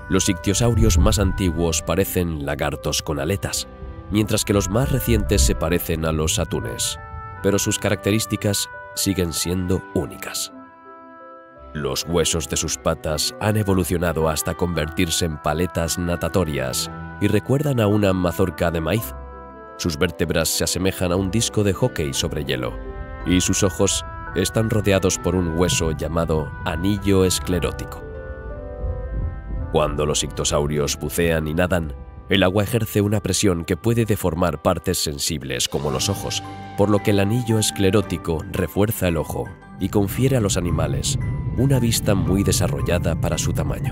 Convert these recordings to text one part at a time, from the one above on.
Los ictiosaurios más antiguos parecen lagartos con aletas, mientras que los más recientes se parecen a los atunes, pero sus características siguen siendo únicas. Los huesos de sus patas han evolucionado hasta convertirse en paletas natatorias y recuerdan a una mazorca de maíz. Sus vértebras se asemejan a un disco de hockey sobre hielo, y sus ojos están rodeados por un hueso llamado anillo esclerótico. Cuando los ictosaurios bucean y nadan, el agua ejerce una presión que puede deformar partes sensibles como los ojos, por lo que el anillo esclerótico refuerza el ojo y confiere a los animales una vista muy desarrollada para su tamaño.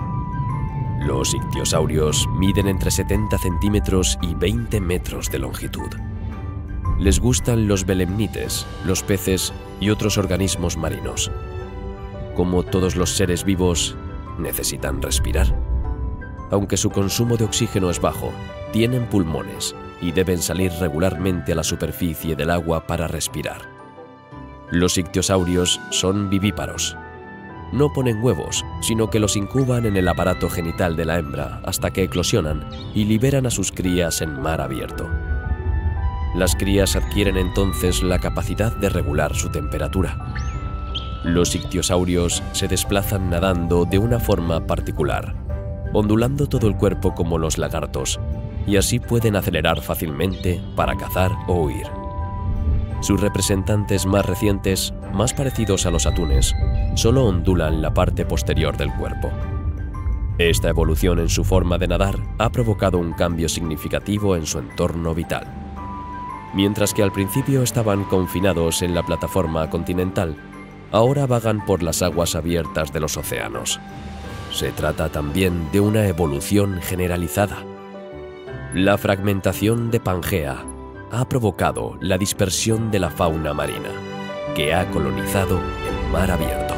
Los ictiosaurios miden entre 70 centímetros y 20 metros de longitud. Les gustan los belemnites, los peces y otros organismos marinos. Como todos los seres vivos, necesitan respirar. Aunque su consumo de oxígeno es bajo, tienen pulmones y deben salir regularmente a la superficie del agua para respirar. Los ictiosaurios son vivíparos. No ponen huevos, sino que los incuban en el aparato genital de la hembra hasta que eclosionan y liberan a sus crías en mar abierto. Las crías adquieren entonces la capacidad de regular su temperatura. Los ictiosaurios se desplazan nadando de una forma particular, ondulando todo el cuerpo como los lagartos, y así pueden acelerar fácilmente para cazar o huir. Sus representantes más recientes, más parecidos a los atunes, solo ondulan la parte posterior del cuerpo. Esta evolución en su forma de nadar ha provocado un cambio significativo en su entorno vital. Mientras que al principio estaban confinados en la plataforma continental, ahora vagan por las aguas abiertas de los océanos. Se trata también de una evolución generalizada. La fragmentación de Pangea ha provocado la dispersión de la fauna marina, que ha colonizado el mar abierto.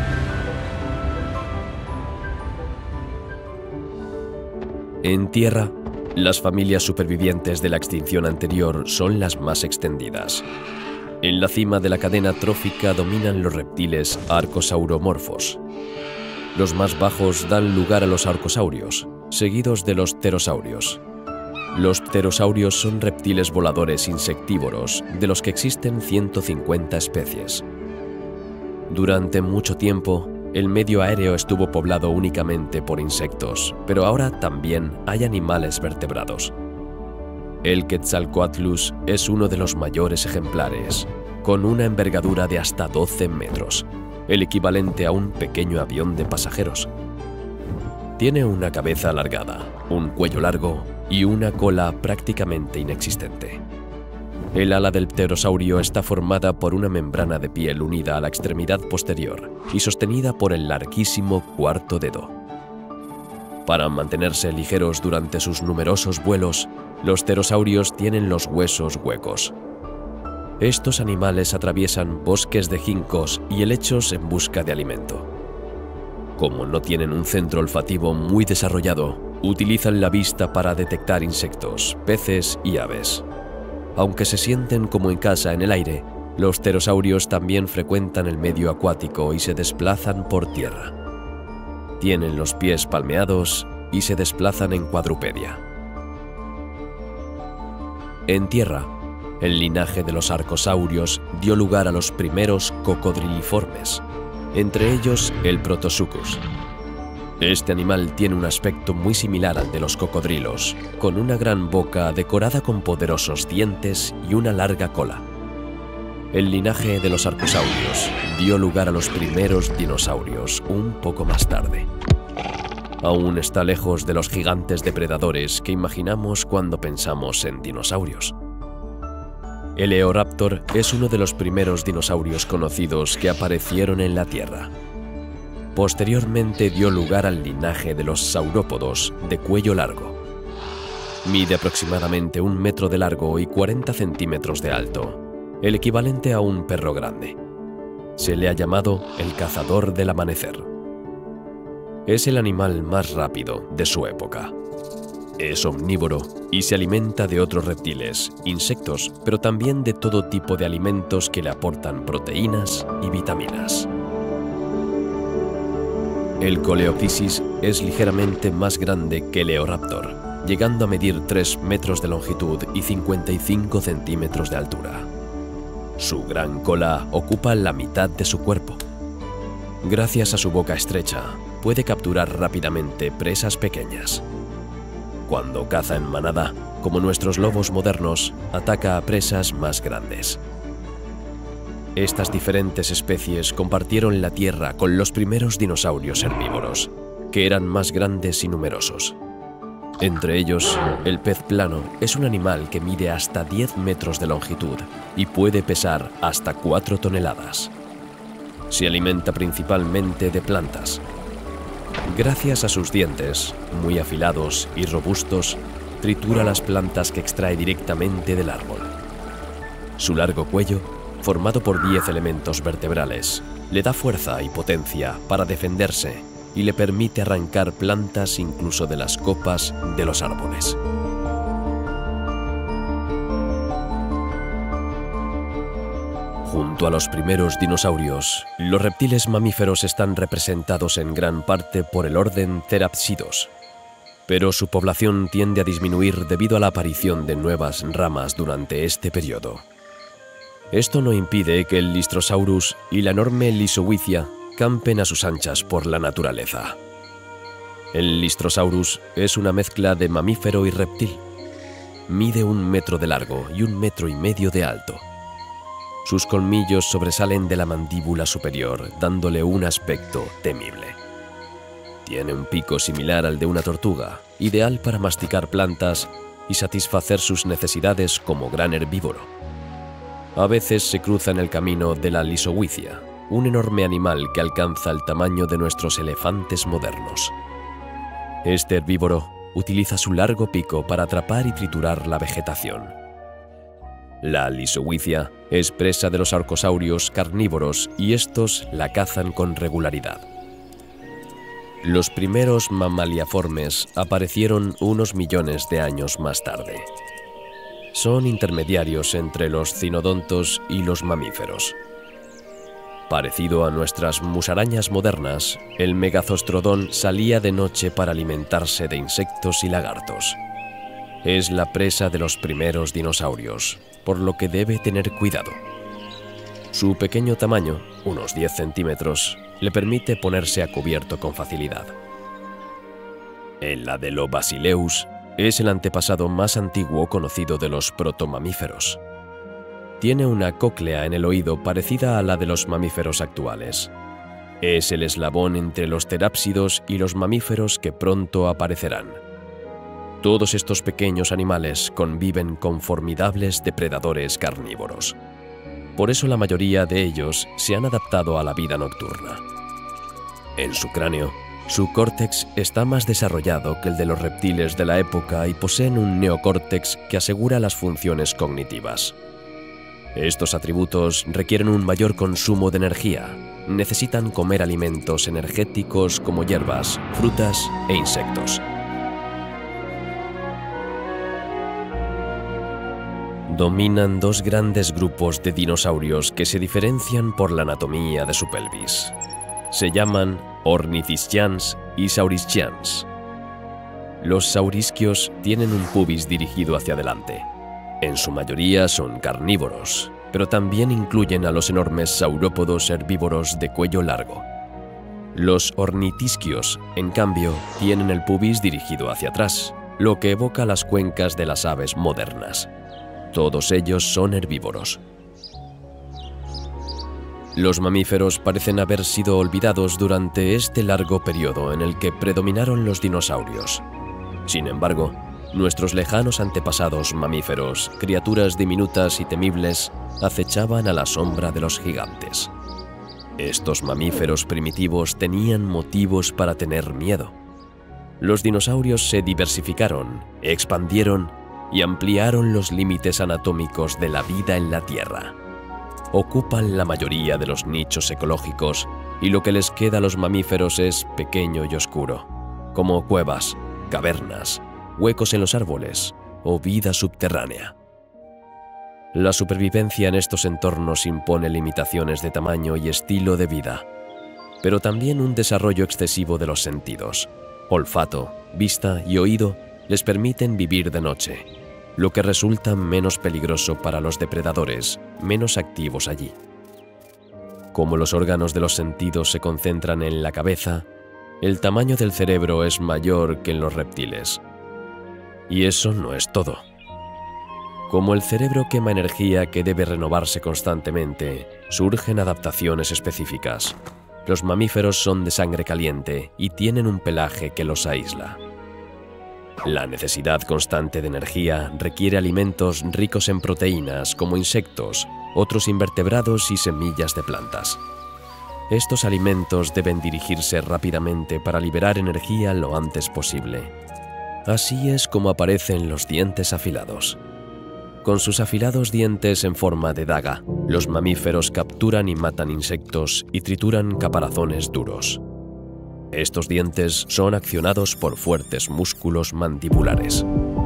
En tierra, las familias supervivientes de la extinción anterior son las más extendidas. En la cima de la cadena trófica dominan los reptiles arcosauromorfos. Los más bajos dan lugar a los arcosaurios, seguidos de los pterosaurios. Los pterosaurios son reptiles voladores insectívoros, de los que existen 150 especies. Durante mucho tiempo, el medio aéreo estuvo poblado únicamente por insectos, pero ahora también hay animales vertebrados. El Quetzalcoatlus es uno de los mayores ejemplares, con una envergadura de hasta 12 metros, el equivalente a un pequeño avión de pasajeros. Tiene una cabeza alargada, un cuello largo y una cola prácticamente inexistente. El ala del pterosaurio está formada por una membrana de piel unida a la extremidad posterior y sostenida por el larguísimo cuarto dedo. Para mantenerse ligeros durante sus numerosos vuelos, los pterosaurios tienen los huesos huecos. Estos animales atraviesan bosques de ginkgos y helechos en busca de alimento. Como no tienen un centro olfativo muy desarrollado, utilizan la vista para detectar insectos, peces y aves. Aunque se sienten como en casa en el aire, los pterosaurios también frecuentan el medio acuático y se desplazan por tierra. Tienen los pies palmeados y se desplazan en cuadrupedia. En tierra, el linaje de los arcosaurios dio lugar a los primeros cocodriliformes, entre ellos el Protosuchus. Este animal tiene un aspecto muy similar al de los cocodrilos, con una gran boca decorada con poderosos dientes y una larga cola. El linaje de los arcosaurios dio lugar a los primeros dinosaurios un poco más tarde. Aún está lejos de los gigantes depredadores que imaginamos cuando pensamos en dinosaurios. El Eoraptor es uno de los primeros dinosaurios conocidos que aparecieron en la Tierra. Posteriormente dio lugar al linaje de los saurópodos de cuello largo. Mide aproximadamente 1 metro de largo y 40 centímetros de alto, el equivalente a un perro grande. Se le ha llamado el cazador del amanecer. Es el animal más rápido de su época. Es omnívoro y se alimenta de otros reptiles, insectos, pero también de todo tipo de alimentos que le aportan proteínas y vitaminas. El Coleophysis es ligeramente más grande que el Eoraptor, llegando a medir 3 metros de longitud y 55 centímetros de altura. Su gran cola ocupa la mitad de su cuerpo. Gracias a su boca estrecha, puede capturar rápidamente presas pequeñas. Cuando caza en manada, como nuestros lobos modernos, ataca a presas más grandes. Estas diferentes especies compartieron la tierra con los primeros dinosaurios herbívoros, que eran más grandes y numerosos. Entre ellos, el pez plano es un animal que mide hasta 10 metros de longitud y puede pesar hasta 4 toneladas. Se alimenta principalmente de plantas. Gracias a sus dientes, muy afilados y robustos, tritura las plantas que extrae directamente del árbol. Su largo cuello, formado por 10 elementos vertebrales, le da fuerza y potencia para defenderse y le permite arrancar plantas incluso de las copas de los árboles. Junto a los primeros dinosaurios, los reptiles mamíferos están representados en gran parte por el orden Therapsidos, pero su población tiende a disminuir debido a la aparición de nuevas ramas durante este periodo. Esto no impide que el Lystrosaurus y la enorme Lysowithia campen a sus anchas por la naturaleza. El Lystrosaurus es una mezcla de mamífero y reptil. Mide 1 metro de largo y 1,5 metros de alto. Sus colmillos sobresalen de la mandíbula superior, dándole un aspecto temible. Tiene un pico similar al de una tortuga, ideal para masticar plantas y satisfacer sus necesidades como gran herbívoro. A veces se cruza en el camino de la Lysowithia, un enorme animal que alcanza el tamaño de nuestros elefantes modernos. Este herbívoro utiliza su largo pico para atrapar y triturar la vegetación. La Lysowithia es presa de los arcosaurios carnívoros y estos la cazan con regularidad. Los primeros mamaliaformes aparecieron unos millones de años más tarde. Son intermediarios entre los cinodontos y los mamíferos. Parecido a nuestras musarañas modernas, el Megazostrodon salía de noche para alimentarse de insectos y lagartos. Es la presa de los primeros dinosaurios, por lo que debe tener cuidado. Su pequeño tamaño, unos 10 centímetros, le permite ponerse a cubierto con facilidad. El Adelobasileus es el antepasado más antiguo conocido de los protomamíferos. Tiene una cóclea en el oído parecida a la de los mamíferos actuales. Es el eslabón entre los terápsidos y los mamíferos que pronto aparecerán. Todos estos pequeños animales conviven con formidables depredadores carnívoros. Por eso la mayoría de ellos se han adaptado a la vida nocturna. En su cráneo, su córtex está más desarrollado que el de los reptiles de la época y poseen un neocórtex que asegura las funciones cognitivas. Estos atributos requieren un mayor consumo de energía. Necesitan comer alimentos energéticos como hierbas, frutas e insectos. Dominan 2 grandes grupos de dinosaurios que se diferencian por la anatomía de su pelvis. Se llaman Ornithischians y Saurischians. Los saurisquios tienen un pubis dirigido hacia adelante. En su mayoría son carnívoros, pero también incluyen a los enormes saurópodos herbívoros de cuello largo. Los ornitisquios, en cambio, tienen el pubis dirigido hacia atrás, lo que evoca las cuencas de las aves modernas. Todos ellos son herbívoros. Los mamíferos parecen haber sido olvidados durante este largo periodo en el que predominaron los dinosaurios. Sin embargo, nuestros lejanos antepasados mamíferos, criaturas diminutas y temibles, acechaban a la sombra de los gigantes. Estos mamíferos primitivos tenían motivos para tener miedo. Los dinosaurios se diversificaron, expandieron y ampliaron los límites anatómicos de la vida en la Tierra. Ocupan la mayoría de los nichos ecológicos y lo que les queda a los mamíferos es pequeño y oscuro, como cuevas, cavernas, huecos en los árboles o vida subterránea. La supervivencia en estos entornos impone limitaciones de tamaño y estilo de vida. pero también un desarrollo excesivo de los sentidos. Olfato, vista y oído les permiten vivir de noche, lo que resulta menos peligroso para los depredadores menos activos allí. Como los órganos de los sentidos se concentran en la cabeza, el tamaño del cerebro es mayor que en los reptiles. Y eso no es todo. Como el cerebro quema energía que debe renovarse constantemente, surgen adaptaciones específicas. Los mamíferos son de sangre caliente y tienen un pelaje que los aísla. La necesidad constante de energía requiere alimentos ricos en proteínas como insectos, otros invertebrados y semillas de plantas. Estos alimentos deben dirigirse rápidamente para liberar energía lo antes posible. Así es como aparecen los dientes afilados. Con sus afilados dientes en forma de daga, los mamíferos capturan y matan insectos y trituran caparazones duros. Estos dientes son accionados por fuertes músculos mandibulares.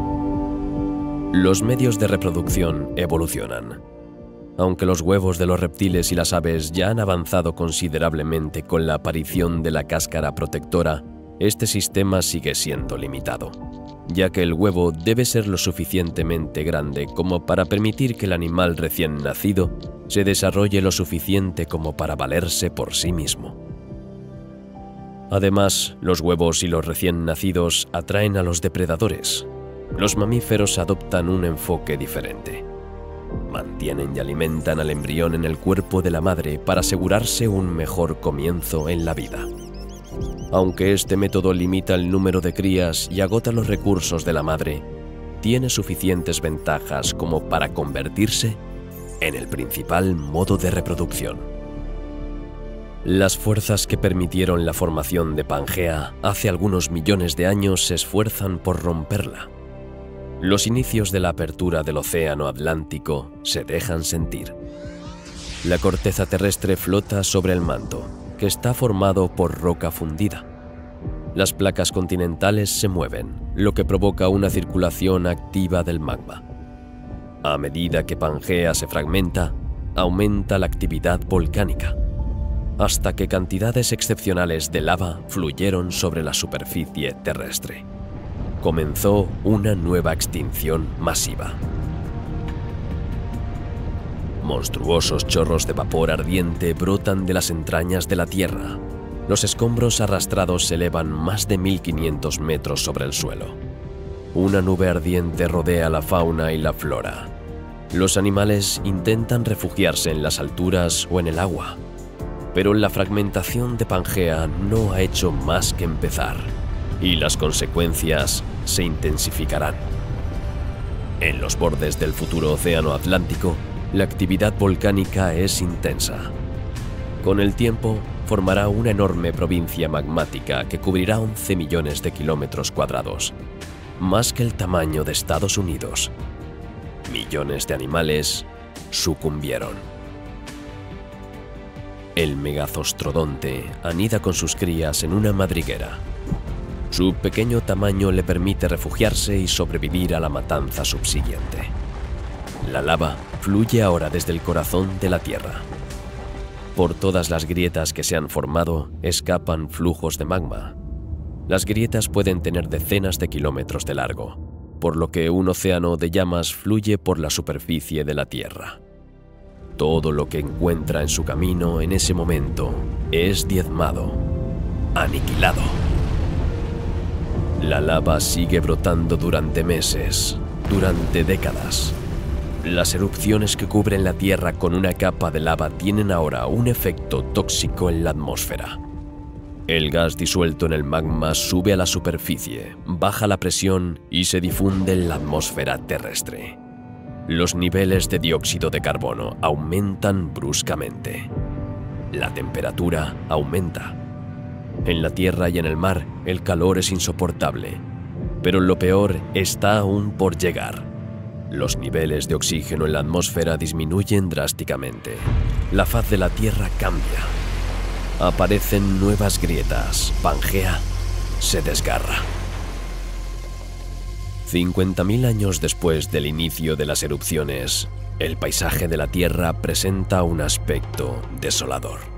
Los medios de reproducción evolucionan. Aunque los huevos de los reptiles y las aves ya han avanzado considerablemente con la aparición de la cáscara protectora, este sistema sigue siendo limitado, ya que el huevo debe ser lo suficientemente grande como para permitir que el animal recién nacido se desarrolle lo suficiente como para valerse por sí mismo. Además, los huevos y los recién nacidos atraen a los depredadores. Los mamíferos adoptan un enfoque diferente. Mantienen y alimentan al embrión en el cuerpo de la madre para asegurarse un mejor comienzo en la vida. Aunque este método limita el número de crías y agota los recursos de la madre, tiene suficientes ventajas como para convertirse en el principal modo de reproducción. Las fuerzas que permitieron la formación de Pangea hace algunos millones de años se esfuerzan por romperla. Los inicios de la apertura del océano Atlántico se dejan sentir. La corteza terrestre flota sobre el manto, que está formado por roca fundida. Las placas continentales se mueven, lo que provoca una circulación activa del magma. A medida que Pangea se fragmenta, aumenta la actividad volcánica, hasta que cantidades excepcionales de lava fluyeron sobre la superficie terrestre. Comenzó una nueva extinción masiva. Monstruosos chorros de vapor ardiente brotan de las entrañas de la Tierra. Los escombros arrastrados se elevan más de 1500 metros sobre el suelo. Una nube ardiente rodea la fauna y la flora. Los animales intentan refugiarse en las alturas o en el agua, pero la fragmentación de Pangea no ha hecho más que empezar, y las consecuencias se intensificarán. En los bordes del futuro océano Atlántico, la actividad volcánica es intensa. Con el tiempo, formará una enorme provincia magmática que cubrirá 11 millones de kilómetros cuadrados, más que el tamaño de Estados Unidos. Millones de animales sucumbieron. El megazostrodonte anida con sus crías en una madriguera. Su pequeño tamaño le permite refugiarse y sobrevivir a la matanza subsiguiente. La lava fluye ahora desde el corazón de la Tierra. Por todas las grietas que se han formado, escapan flujos de magma. Las grietas pueden tener decenas de kilómetros de largo, por lo que un océano de llamas fluye por la superficie de la Tierra. Todo lo que encuentra en su camino en ese momento es diezmado, aniquilado. La lava sigue brotando durante meses, durante décadas. Las erupciones que cubren la Tierra con una capa de lava tienen ahora un efecto tóxico en la atmósfera. El gas disuelto en el magma sube a la superficie, baja la presión y se difunde en la atmósfera terrestre. Los niveles de dióxido de carbono aumentan bruscamente. La temperatura aumenta. En la tierra y en el mar, el calor es insoportable. Pero lo peor está aún por llegar. Los niveles de oxígeno en la atmósfera disminuyen drásticamente. La faz de la Tierra cambia. Aparecen nuevas grietas. Pangea se desgarra. 50.000 años después del inicio de las erupciones, el paisaje de la Tierra presenta un aspecto desolador.